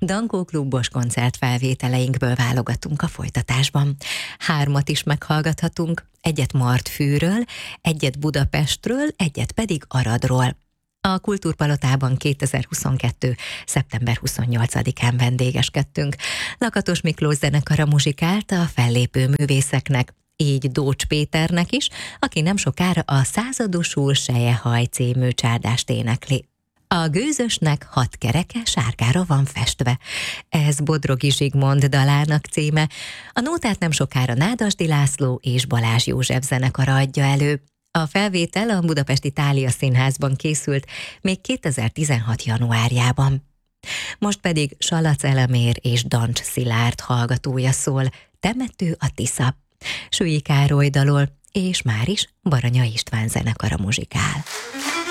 Dankó klubos koncertfelvételeinkből válogatunk a folytatásban. 3 is meghallgathatunk, egyet Martfűről, egyet Budapestről, egyet pedig Aradról. A Kultúrpalotában 2022. szeptember 28-án vendégeskedtünk. Lakatos Miklós zenekara muzsikált a fellépő művészeknek, így Dócs Péternek is, aki nem sokára a Századosul Sejehaj című csárdást énekli. A gőzösnek 6 kereke sárgára van festve. Ez Bodrogi Zsigmond dalának címe. A nótát nem sokára Nádasdy László és Balázs József zenekara adja elő. A felvétel a Budapesti Thália Színházban készült még 2016. januárjában. Most pedig Salac Elemér és Dancs Szilárd hallgatója szól, Temető a Tisza. Sülly Károly dalol, és máris Baranya István zenekara muzsikál.